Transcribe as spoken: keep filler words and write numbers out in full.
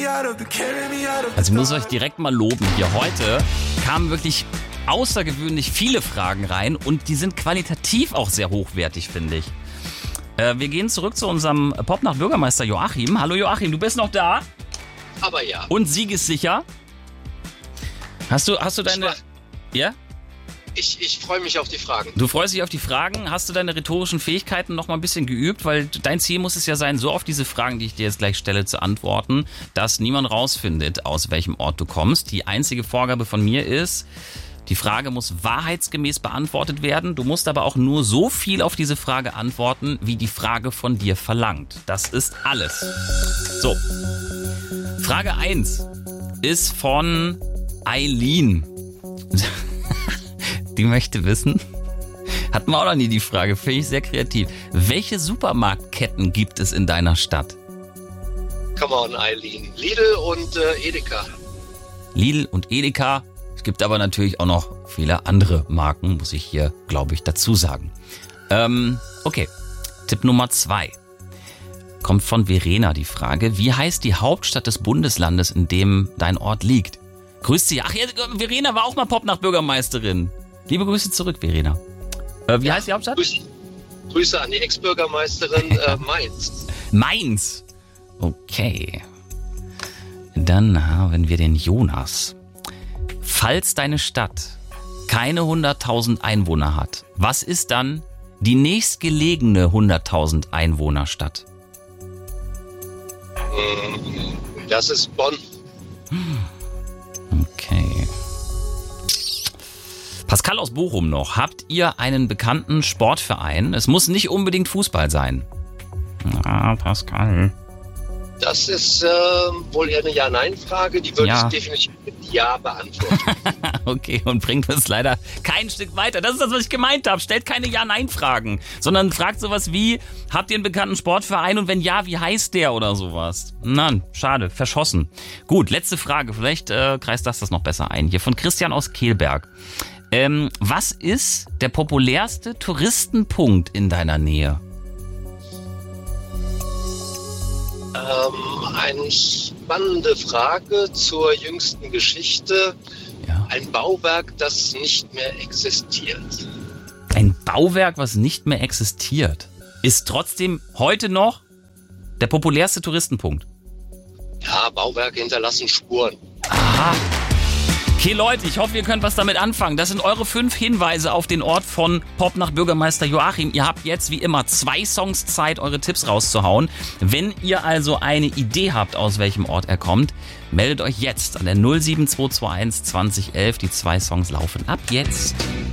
Also ich muss euch direkt mal loben hier. Heute kamen wirklich außergewöhnlich viele Fragen rein und die sind qualitativ auch sehr hochwertig, finde ich. Äh, wir gehen zurück zu unserem Popnacht-Bürgermeister Joachim. Hallo Joachim, du bist noch da? Aber ja. Und siegessicher? Hast du, hast du deine... Ja? Ich, ich freue mich auf die Fragen. Du freust dich auf die Fragen. Hast du deine rhetorischen Fähigkeiten noch mal ein bisschen geübt? Weil dein Ziel muss es ja sein, so auf diese Fragen, die ich dir jetzt gleich stelle, zu antworten, dass niemand rausfindet, aus welchem Ort du kommst. Die einzige Vorgabe von mir ist, die Frage muss wahrheitsgemäß beantwortet werden. Du musst aber auch nur so viel auf diese Frage antworten, wie die Frage von dir verlangt. Das ist alles. So. Frage eins ist von Eileen. Die möchte wissen, hatten wir auch noch nie die Frage, finde ich sehr kreativ. Welche Supermarktketten gibt es in deiner Stadt? Come on, Eileen. Lidl und äh, Edeka. Lidl und Edeka. Es gibt aber natürlich auch noch viele andere Marken, muss ich hier, glaube ich, dazu sagen. Ähm, okay, Tipp Nummer zwei. Kommt von Verena die Frage, wie heißt die Hauptstadt des Bundeslandes, in dem dein Ort liegt? Grüß Sie. Ach ja, Verena war auch mal Popnacht-Bürgermeisterin. Liebe Grüße zurück, Verena. Äh, wie ja, heißt die Hauptstadt? Grüße, Grüße an die Ex-Bürgermeisterin äh, Mainz. Mainz. Okay. Dann haben wir den Jonas. Falls deine Stadt keine hunderttausend Einwohner hat, was ist dann die nächstgelegene hunderttausend Einwohnerstadt? Das ist Bonn. Okay. Pascal aus Bochum noch. Habt ihr einen bekannten Sportverein? Es muss nicht unbedingt Fußball sein. Ah, Pascal. Das ist äh, wohl eher eine Ja-Nein-Frage. Die würde Ja. ich definitiv mit Ja beantworten. Okay, und bringt uns leider kein Stück weiter. Das ist das, was ich gemeint habe. Stellt keine Ja-Nein-Fragen, sondern fragt sowas wie, habt ihr einen bekannten Sportverein und wenn ja, wie heißt der oder sowas? Nein, schade, verschossen. Gut, letzte Frage. Vielleicht äh, kreist das das noch besser ein. Hier von Christian aus Kehlberg. Ähm, was ist der populärste Touristenpunkt in deiner Nähe? ähm, eine spannende Frage zur jüngsten Geschichte. Ja. Ein Bauwerk, das nicht mehr existiert. Ein Bauwerk, was nicht mehr existiert, ist trotzdem heute noch der populärste Touristenpunkt. Ja, Bauwerke hinterlassen Spuren. Aha. Okay, Leute, ich hoffe, ihr könnt was damit anfangen. Das sind eure fünf Hinweise auf den Ort von Popnacht-Bürgermeister Joachim. Ihr habt jetzt wie immer zwei Songs Zeit, eure Tipps rauszuhauen. Wenn ihr also eine Idee habt, aus welchem Ort er kommt, meldet euch jetzt an der null sieben zwei zwei eins zwanzig elf. Die zwei Songs laufen ab jetzt.